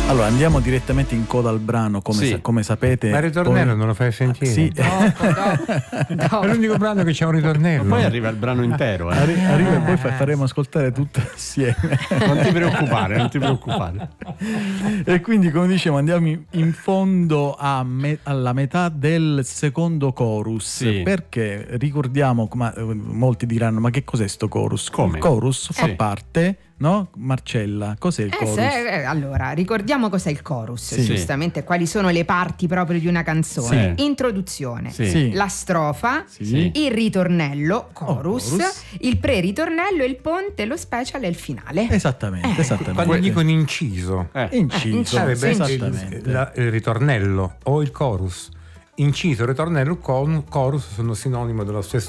Allora andiamo direttamente in coda al brano, come sapete. Ma il ritornello non lo fai sentire? Sì. È l'unico brano che c'è un ritornello. Poi arriva il brano intero. Arriva e poi faremo ascoltare tutto assieme. Non ti preoccupare. E quindi, come dicevo, andiamo in fondo alla metà del secondo chorus. Sì. Perché ricordiamo, molti diranno: ma che cos'è sto chorus? Come? Il chorus fa Sì. parte, no? Marcella, cos'è il chorus? Allora, ricordiamo cos'è il chorus, Sì. giustamente, quali sono le parti proprio di una canzone. Sì. Introduzione, Sì. la strofa, Sì. il ritornello, chorus, chorus. il pre-ritornello, il ponte, lo special e il finale. Esattamente. Quando dico un inciso, Inciso, sarebbe esattamente. il ritornello o il chorus. Inciso, ritornello, chorus sono sinonimo dello stesso